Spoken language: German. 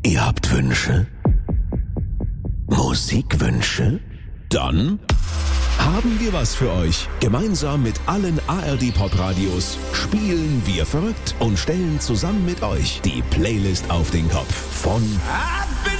Ihr habt Wünsche? Musikwünsche? Dann haben wir was für euch. Gemeinsam mit allen ARD-Pop-Radios spielen wir verrückt und stellen zusammen mit euch die Playlist auf den Kopf von